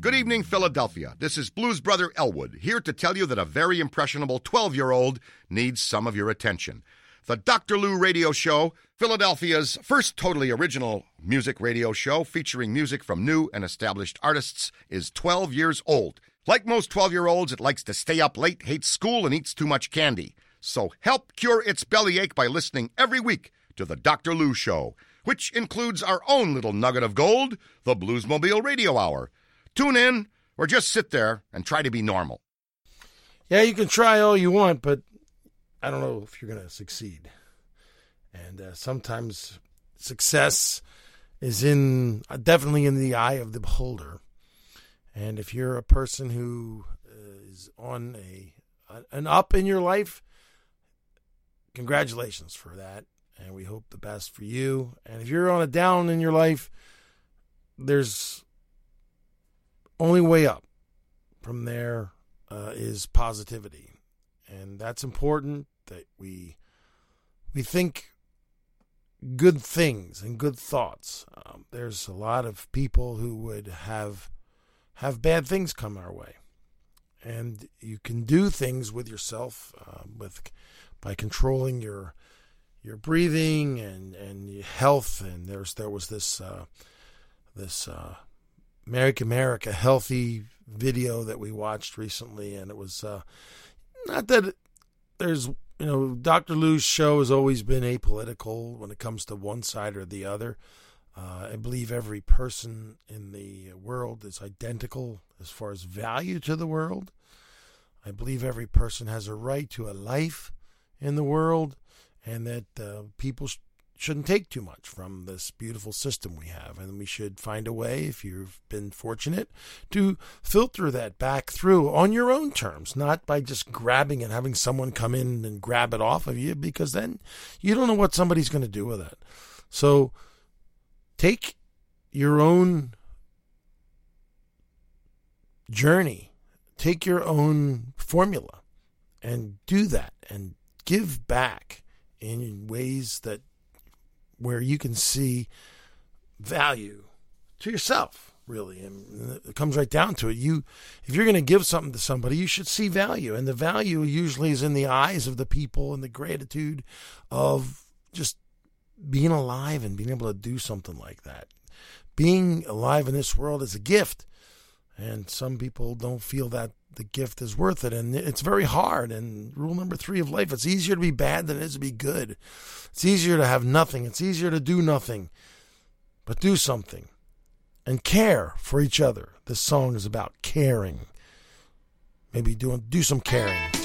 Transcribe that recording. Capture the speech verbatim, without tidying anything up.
Good evening, Philadelphia. This is Blues Brother Elwood, here to tell you that a very impressionable twelve-year-old needs some of your attention. The Doctor Lou Radio Show, Philadelphia's first totally original music radio show featuring music from new and established artists, is twelve years old. Like most twelve-year-olds, it likes to stay up late, hates school, and eats too much candy. So help cure its bellyache by listening every week to The Doctor Lou Show, which includes our own little nugget of gold, the Bluesmobile Radio Hour. Tune in, or just sit there and try to be normal. Yeah, you can try all you want, but I don't know if you're going to succeed. And uh, sometimes success is in uh, definitely in the eye of the beholder. And if you're a person who uh, is on a an up in your life, congratulations for that. And we hope the best for you. And if you're on a down in your life, there's only way up. From there uh, is positivity. And that's important, that we we think good things and good thoughts. Um, there's a lot of people who would have have bad things come our way. And you can do things with yourself uh, with by controlling your your breathing and, and your health. And there's there was this uh, this uh, Make America Healthy video that we watched recently, and it was uh, not that it, there's you know Doctor Lou's show has always been apolitical when it comes to one side or the other. Uh, I believe every person in the world is identical as far as value to the world. I believe every person has a right to a life in the world, and that uh, people sh- shouldn't take too much from this beautiful system we have. And we should find a way, if you've been fortunate, to filter that back through on your own terms, not by just grabbing and having someone come in and grab it off of you, because then you don't know what somebody's going to do with it. So take your own journey, take your own formula, and do that, and give back in ways that where you can see value to yourself, really. And it comes right down to it. You, if you're going to give something to somebody, you should see value, and the value usually is in the eyes of the people and the gratitude of just being alive and being able to do something like that. Being alive in this world is a gift, and some people don't feel that the gift is worth it, and it's very hard. And rule number three of life, it's easier to be bad than it is to be good. It's easier to have nothing. It's easier to do nothing, but do something and care for each other. This song is about caring. Maybe do, do some caring.